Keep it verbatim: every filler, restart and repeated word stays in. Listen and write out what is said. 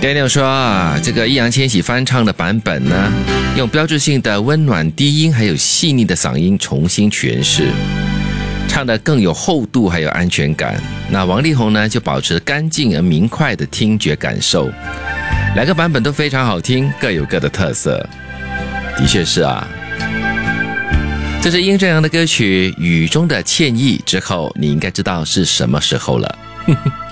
Daniel 说啊，这个易烊千玺翻唱的版本呢，用标志性的温暖低音还有细腻的嗓音重新诠释，唱得更有厚度还有安全感。那王力宏呢就保持干净而明快的听觉感受，两个版本都非常好听，各有各的特色。的确是啊，这是殷正阳的歌曲《雨中的歉意》，之后你应该知道是什么时候了。